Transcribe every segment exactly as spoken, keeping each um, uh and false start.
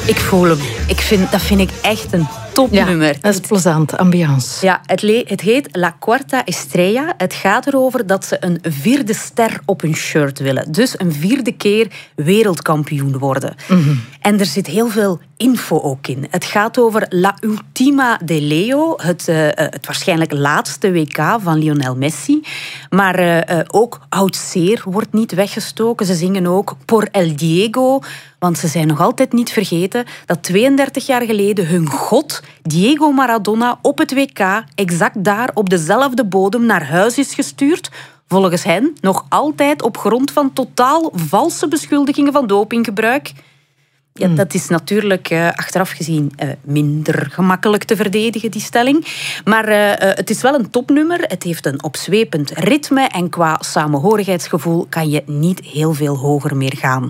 Ik voel hem. Ik vind, dat vind ik echt een topnummer. Ja, dat is plezant, ambiance. Ja, het, le- het heet La Cuarta Estrella. Het gaat erover dat ze een vierde ster op hun shirt willen. Dus een vierde keer wereldkampioen worden. Mm-hmm. En er zit heel veel info ook in. Het gaat over La Ultima de Leo, het, uh, het waarschijnlijk laatste W K van Lionel Messi. Maar uh, uh, ook Oud Zeer wordt niet weggestoken. Ze zingen ook Por el Diego, want ze zijn nog altijd niet vergeten dat tweeëndertig jaar geleden hun god, Diego Maradona, op het W K exact daar op dezelfde bodem naar huis is gestuurd. Volgens hen nog altijd op grond van totaal valse beschuldigingen van dopinggebruik. Ja, dat is natuurlijk uh, achteraf gezien uh, minder gemakkelijk te verdedigen, die stelling. Maar uh, uh, het is wel een topnummer. Het heeft een opzwepend ritme en qua samenhorigheidsgevoel kan je niet heel veel hoger meer gaan.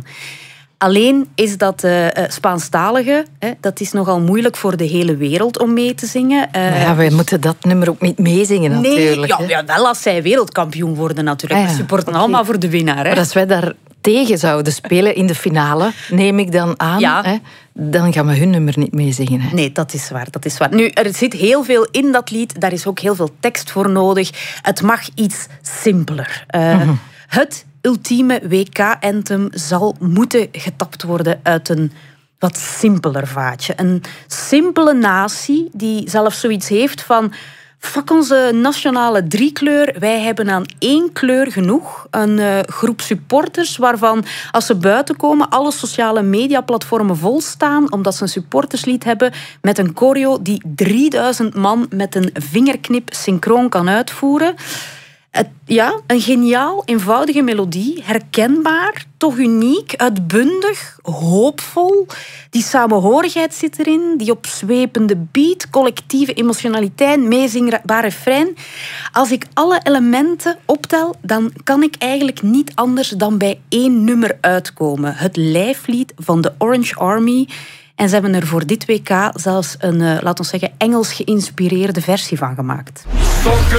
Alleen is dat uh, Spaanstalige, hè, dat is nogal moeilijk voor de hele wereld om mee te zingen. Uh, ja, wij moeten dat nummer ook niet meezingen natuurlijk. Nee, ja, ja, wel als zij wereldkampioen worden natuurlijk. Ah, ja. We supporten okay. allemaal voor de winnaar. Hè. Maar als wij daar tegen zouden spelen in de finale, neem ik dan aan, ja. hè, dan gaan we hun nummer niet meezingen. Hè. Nee, dat is waar, dat is waar. Nu, er zit heel veel in dat lied. Daar is ook heel veel tekst voor nodig. Het mag iets simpeler. Uh, mm-hmm. Het ultieme W K-anthem zal moeten getapt worden uit een wat simpeler vaatje. Een simpele natie die zelfs zoiets heeft van: fuck onze nationale driekleur, wij hebben aan één kleur genoeg. Een uh, groep supporters waarvan, als ze buiten komen, alle sociale mediaplatformen volstaan omdat ze een supporterslied hebben met een choreo die drieduizend man met een vingerknip synchroon kan uitvoeren. Het, ja, een geniaal, eenvoudige melodie, herkenbaar, toch uniek, uitbundig, hoopvol. Die samenhorigheid zit erin, die opzwepende beat, collectieve emotionaliteit, meezingbaar refrein. Als ik alle elementen optel, dan kan ik eigenlijk niet anders dan bij één nummer uitkomen. Het lijflied van de Orange Army. En ze hebben er voor dit W K zelfs een, uh, laten we zeggen, Engels geïnspireerde versie van gemaakt.